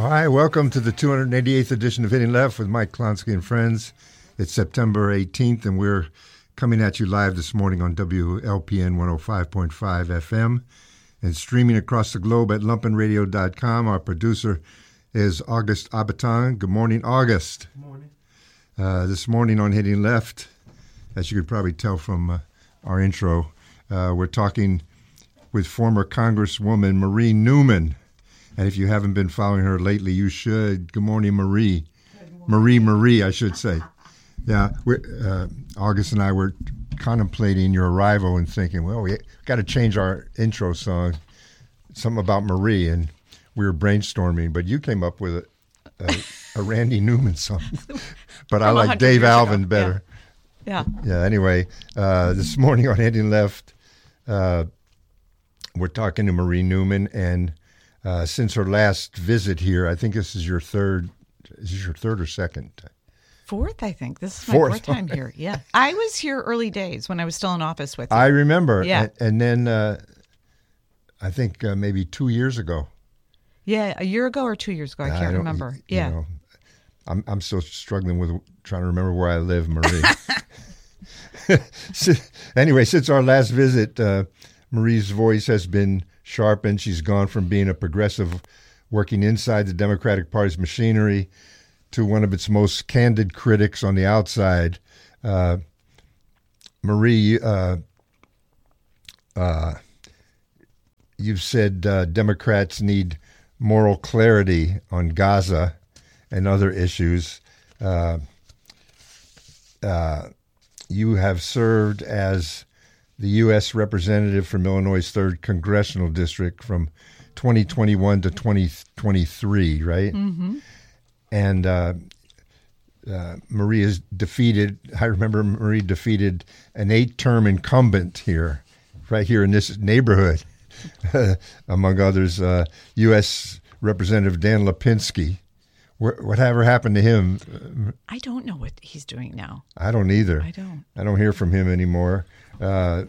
All right, welcome to the 288th edition of Hitting Left with Mike Klonsky and friends. It's September 18th, and we're coming at you live this morning on WLPN 105.5 FM and streaming across the globe at lumpenradio.com. Our producer is August Abaton. Good morning, August. Good morning. This morning on Hitting Left, as you could probably tell from our intro, we're talking with former Congresswoman Marie Newman. And if you haven't been following her lately, you should. Good morning, Marie. Good morning. Marie, I should say. Yeah, August and I were contemplating your arrival and thinking, well, we got to change our intro song, something about Marie, and we were brainstorming. But you came up with a Randy Newman song. But I like Dave Alvin better. Yeah. Yeah, anyway, this morning on Hitting Left, we're talking to Marie Newman, and since her last visit here, I think this is your third. Is this your third or second? Fourth, I think. This is my fourth time here. Yeah. I was here early days when I was still in office with you. I remember. Yeah. And then I think maybe 2 years ago. Yeah, a year ago or 2 years ago. I can't remember. Yeah. You know, I'm still struggling with trying to remember where I live, Marie. Anyway, since our last visit, Marie's voice has been sharpened. She's gone from being a progressive working inside the Democratic Party's machinery to one of its most candid critics on the outside. Marie, you've said Democrats need moral clarity on Gaza and other issues. You have served as the U.S. representative from Illinois' 3rd Congressional District from 2021 to 2023, right? Mm-hmm. And Marie is defeated. I remember Marie defeated an 8-term incumbent here, right here in this neighborhood, among others, U.S. Representative Dan Lipinski. Whatever happened to him? I don't know what he's doing now. I don't either. I don't hear from him anymore. This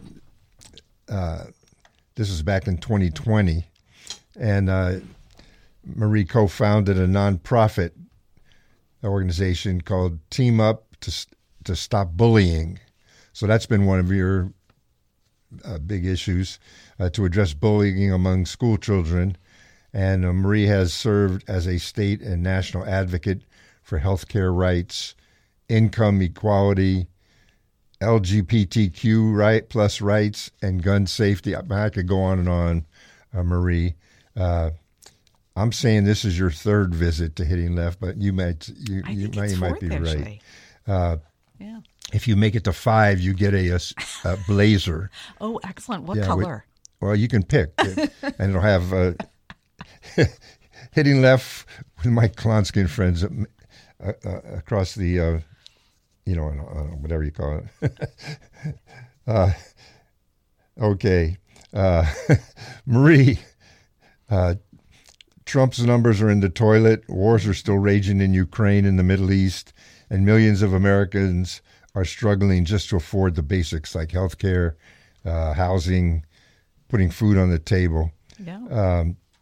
was back in 2020, and Marie co-founded a nonprofit organization called Team Up to Stop Bullying. So that's been one of your big issues, to address bullying among school children. And Marie has served as a state and national advocate for healthcare rights, income equality, LGBTQ plus rights, and gun safety. I could go on and on, Marie. I'm saying this is your third visit to Hitting Left, but you might be actually. Right. Yeah. If you make it to 5, you get a blazer. Oh, excellent! What color? Well, you can pick, and it'll have Hitting Left with Mike Klonsky and friends across the. Whatever you call it. Okay. Marie, Trump's numbers are in the toilet. Wars are still raging in Ukraine and the Middle East, and millions of Americans are struggling just to afford the basics like health care, housing, putting food on the table. Yeah.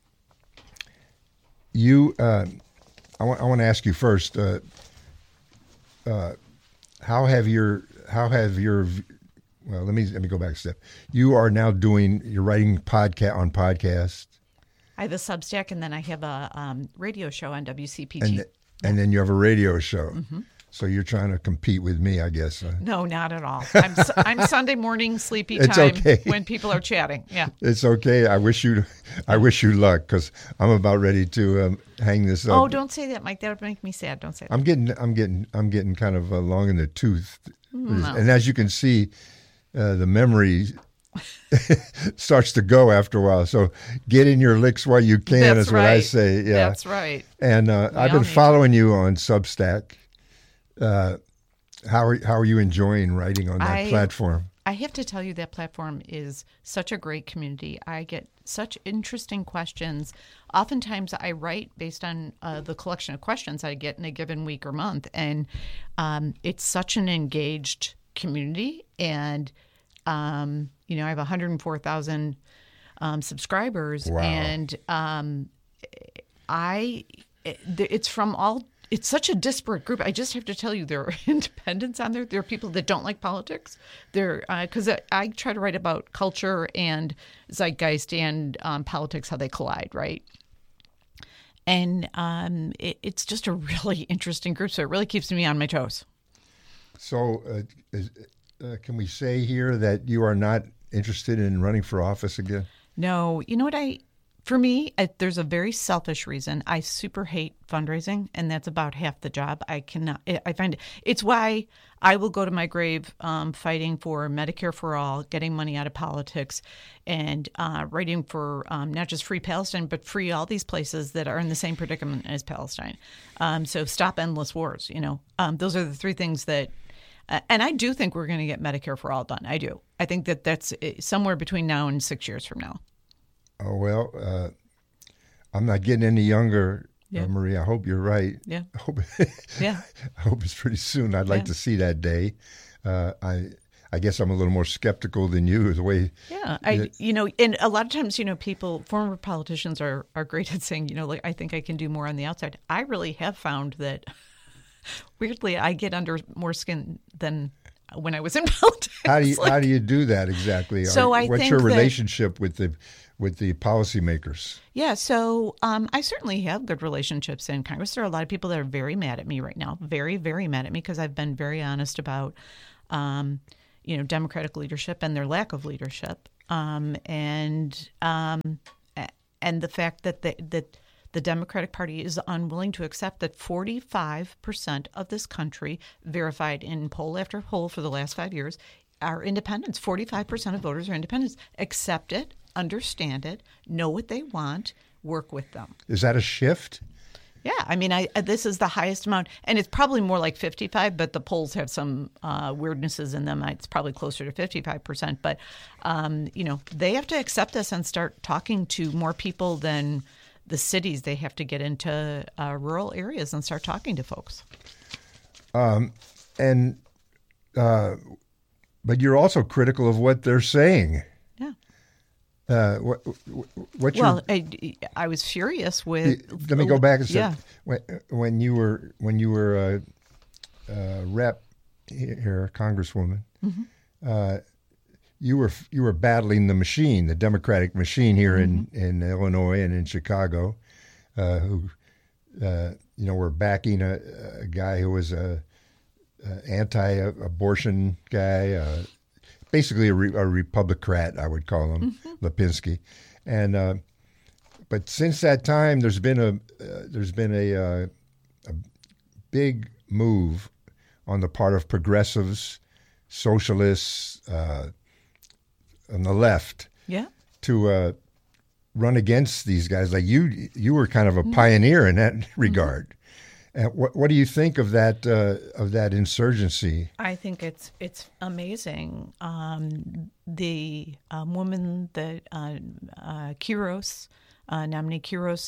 I want to ask you first, How have your well, let me go back a step. You're writing podcast. I have a Substack, and then I have a radio show on WCPT. And then you have a radio show. Mm-hmm. So you're trying to compete with me, I guess. No, not at all. I'm Sunday morning sleepy time. It's okay. When people are chatting. Yeah, it's okay. I wish you luck, because I'm about ready to hang this up. Oh, don't say that, Mike. That would make me sad. Don't say that. I'm getting kind of long in the tooth, No. And as you can see, the memory starts to go after a while. So get in your licks while you can. That's is what right. I say. Yeah, that's right. And I've been following you on Substack. How are you enjoying writing on that platform? I have to tell you that platform is such a great community. I get such interesting questions. Oftentimes I write based on the collection of questions I get in a given week or month. And it's such an engaged community. And, I have 104,000 subscribers. Wow. And I it's from all. It's such a disparate group. I just have to tell you, there are independents on there. There are people that don't like politics. There, because I try to write about culture and zeitgeist and politics, how they collide, right? And it's just a really interesting group. So it really keeps me on my toes. So can we say here that you are not interested in running for office again? No. You know what? For me, there's a very selfish reason. I super hate fundraising, and that's about half the job. I find it's why I will go to my grave fighting for Medicare for all, getting money out of politics, and writing for not just free Palestine, but free all these places that are in the same predicament as Palestine. So stop endless wars. Those are the three things that. And I do think we're going to get Medicare for all done. I do. I think that's somewhere between now and 6 years from now. Oh, well, I'm not getting any younger, Marie. I hope you're right. Yeah. I hope it's pretty soon. I'd like to see that day. I guess I'm a little more skeptical than you the way. Yeah. And a lot of times, former politicians are great at saying, I think I can do more on the outside. I really have found that, weirdly, I get under more skin than when I was in politics. How do you do that exactly? So what's your relationship with the policymakers? Yeah, so I certainly have good relationships in Congress. There are a lot of people that are very mad at me right now, very, very mad at me because I've been very honest about, Democratic leadership and their lack of leadership, and the fact that the Democratic Party is unwilling to accept that 45% of this country, verified in poll after poll for the last 5 years, are independents. 45% of voters are independents. Accept it, understand it, know what they want, work with them. Is that a shift? Yeah, I mean, this is the highest amount, and it's probably more like 55, but the polls have some weirdnesses in them. It's probably closer to 55%. But, they have to accept this and start talking to more people than the cities. They have to get into rural areas and start talking to folks. But you're also critical of what they're saying. Yeah. I was furious with. Let me go back a second. Yeah. When you were rep here, Congresswoman, mm-hmm. You were battling the machine, the Democratic machine here mm-hmm. in Illinois and in Chicago, who were backing a guy who was a anti-abortion guy, basically a Republicrat, I would call him, mm-hmm. Lipinski, and but since that time, there's been a big move on the part of progressives, socialists, on the left, to run against these guys. Like you were kind of a pioneer in that regard. Mm-hmm. And what do you think of that insurgency? I think it's amazing. The woman that Quiros, nominee Quiros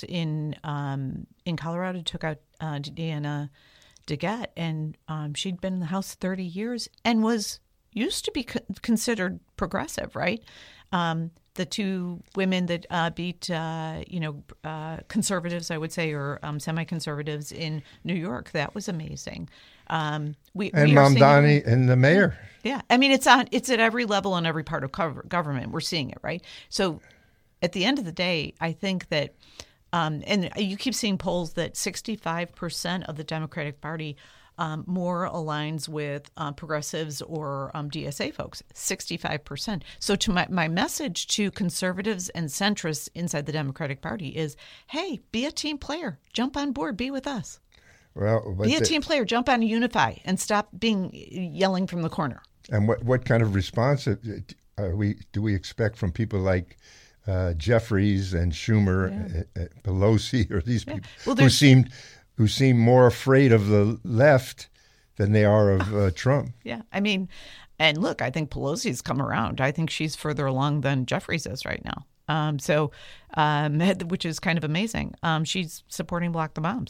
in Colorado, took out Deanna DeGette, and she'd been in the House 30 years and used to be considered progressive, right? The two women that beat, conservatives, I would say, or semi-conservatives in New York. That was amazing. And Mamdani and the mayor. Yeah. I mean, it's at every level and every part of government. We're seeing it, right? So at the end of the day, I think that, and you keep seeing polls that 65% of the Democratic Party more aligns with progressives or DSA folks, 65%. So to my message to conservatives and centrists inside the Democratic Party is, hey, be a team player. Jump on board. Be with us. Well, be a team player. Jump on Unify and stop yelling from the corner. And what kind of response do we expect from people like Jeffries and Schumer, Pelosi, or these people who seem more afraid of the left than they are of Trump? Yeah, I mean, and look, I think Pelosi's come around. I think she's further along than Jeffries is right now. Which is kind of amazing. She's supporting Block the Bombs.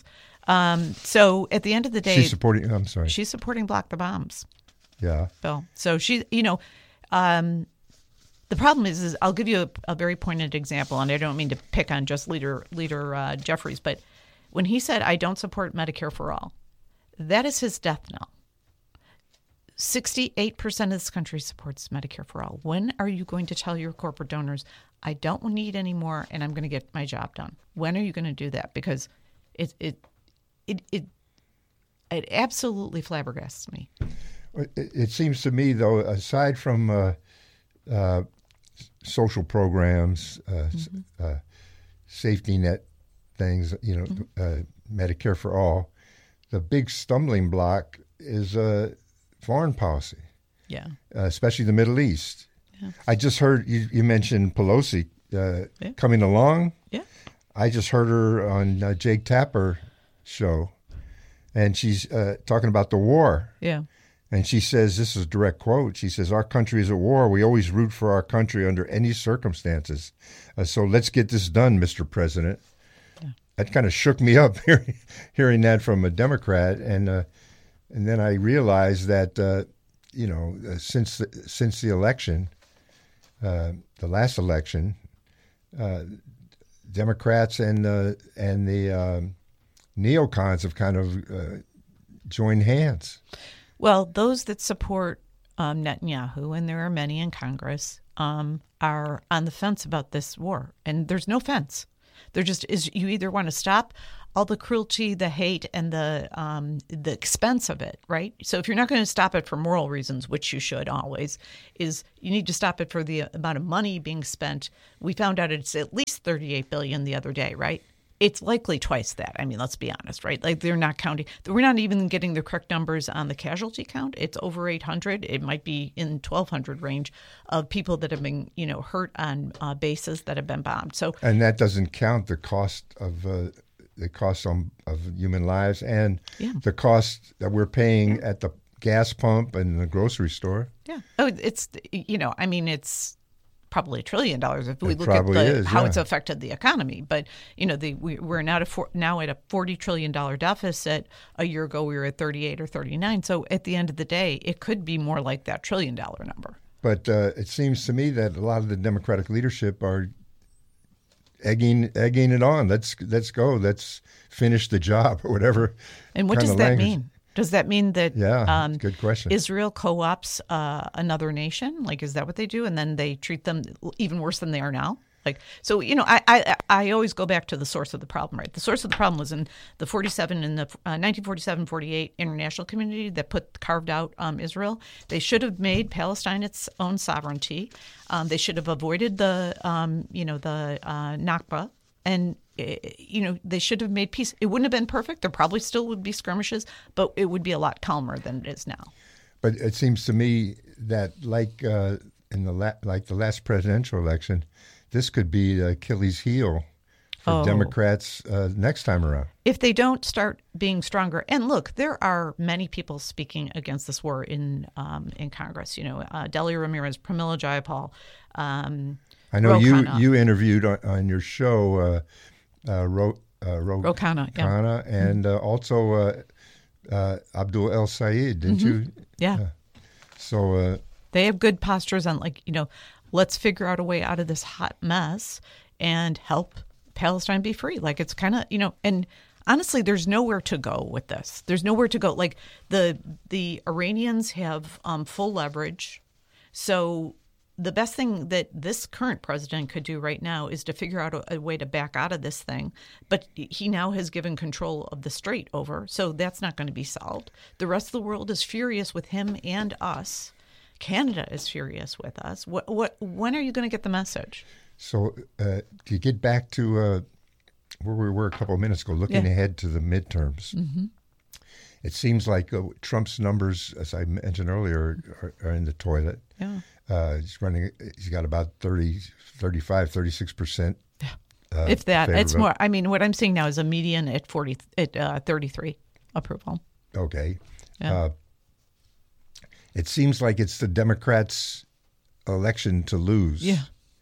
So at the end of the day, she's supporting Block the Bombs. Yeah, Bill. So she, the problem is I'll give you a very pointed example, and I don't mean to pick on just leader Jeffries, but When he said, I don't support Medicare for all, that is his death knell. 68% of this country supports Medicare for all. When are you going to tell your corporate donors, I don't need any more and I'm going to get my job done? When are you going to do that? Because it absolutely flabbergasts me. It seems to me, though, aside from social programs, safety net things, Medicare for all, the big stumbling block is foreign policy. Yeah. Especially the Middle East. Yeah. I just heard you mentioned Pelosi coming along. Yeah. I just heard her on Jake Tapper show, and she's talking about the war. Yeah. And she says, this is a direct quote, she says, our country is at war. We always root for our country under any circumstances. So let's get this done, Mr. President. Yeah. That kind of shook me up hearing that from a Democrat. And then I realized that, since the election, the last election, Democrats and the neocons have kind of joined hands. Well, those that support Netanyahu, and there are many in Congress, are on the fence about this war. And there's no fence. There just is. You either want to stop all the cruelty, the hate, and the expense of it, right? So if you're not going to stop it for moral reasons, which you should always, is you need to stop it for the amount of money being spent. We found out it's at least $38 billion the other day, right? It's likely twice that. I mean, let's be honest, right? Like they're not counting. We're not even getting the correct numbers on the casualty count. It's over 800. It might be in 1,200 range of people that have been, hurt on bases that have been bombed. So, and that doesn't count the cost of human lives and the cost that we're paying at the gas pump and the grocery store. Yeah. Oh, it's it's probably $1 trillion if we look at how it's affected the economy. But we're now at a $40 trillion deficit. A year ago we were at 38 or 39. So at the end of the day, it could be more like that $1 trillion number. But it seems to me that a lot of the Democratic leadership are egging it on. Let's go. Let's finish the job or whatever. And what does that mean? Does that mean that good question. Israel co-ops another nation? Like, is that what they do? And then they treat them even worse than they are now? Like, so, I always go back to the source of the problem, right? The source of the problem was in the 1947-48 international community that carved out Israel. They should have made Palestine its own sovereignty. They should have avoided the Nakba. And, they should have made peace. It wouldn't have been perfect. There probably still would be skirmishes, but it would be a lot calmer than it is now. But it seems to me that like the last presidential election, this could be the Achilles heel for Democrats next time around. If they don't start being stronger. And look, there are many people speaking against this war in Congress. Delia Ramirez, Pramila Jayapal. I know you interviewed on your show Ro Khanna, and also Abdul El Sayed, didn't you? Yeah. So they have good postures on, let's figure out a way out of this hot mess and help Palestine be free. Like, it's kind of, and honestly, there's nowhere to go with this. There's nowhere to go. Like, the Iranians have full leverage. So the best thing that this current president could do right now is to figure out a way to back out of this thing. But he now has given control of the strait over, so that's not going to be solved. The rest of the world is furious with him and us. Canada is furious with us. When are you going to get the message? So to get back to where we were a couple of minutes ago, looking ahead to the midterms, it seems like Trump's numbers, as I mentioned earlier, are in the toilet. Yeah. He's got about 35, 36%. If that, it's more. I mean, what I'm seeing now is a median at 33 approval. Okay. Yeah. It seems like it's the Democrats' election to lose. Yeah.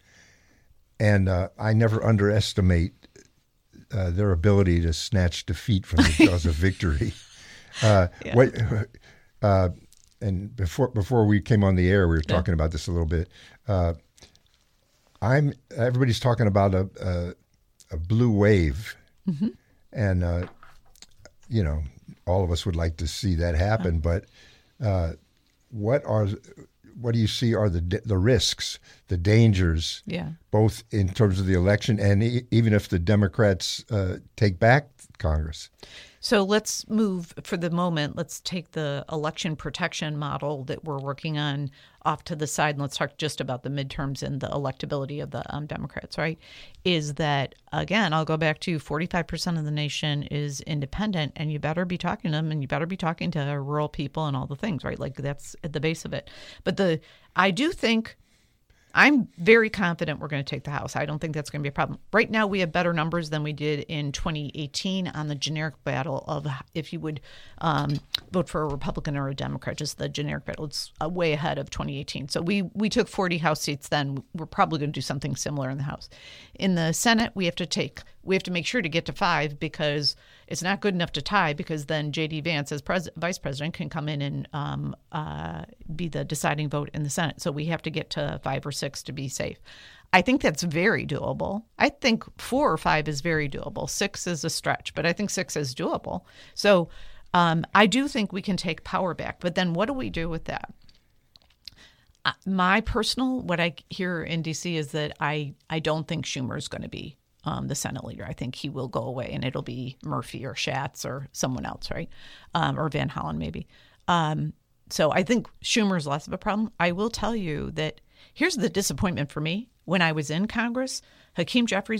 And I never underestimate their ability to snatch defeat from the jaws of victory. And before we came on the air, we were talking about this a little bit. Everybody's talking about a blue wave, And all of us would like to see that happen. But what do you see are the risks, the dangers, both in terms of the election and even if the Democrats take back Congress? So let's move for the moment. Let's take the election protection model that we're working on off to the side, and let's talk just about the midterms and the electability of the Democrats, right? Is that, again, I'll go back to 45% of the nation is independent, and you better be talking to them, and you better be talking to rural people and all the things, right? Like that's at the base of it. But I do think I'm very confident we're going to take the House. I don't think that's going to be a problem. Right now, we have better numbers than we did in 2018 on the generic battle of if you would vote for a Republican or a Democrat, just the generic battle. It's way ahead of 2018. So we took 40 House seats then. We're probably going to do something similar in the House. In the Senate, we have to make sure to get to 5 because it's not good enough to tie, because then J.D. Vance, as vice president, can come in and be the deciding vote in the Senate. So we have to get to 5 or 6 to be safe. I think that's very doable. I think 4 or 5 is very doable. 6 is a stretch, but I think 6 is doable. So I do think we can take power back. But then what do we do with that? My personal, what I hear in D.C. is that I don't think Schumer is going to be the Senate leader. I think he will go away, and it'll be Murphy or Schatz or someone else, right? Or Van Hollen maybe. So I think Schumer's less of a problem. I will tell you that here's the disappointment for me. When I was in Congress, Hakeem Jeffries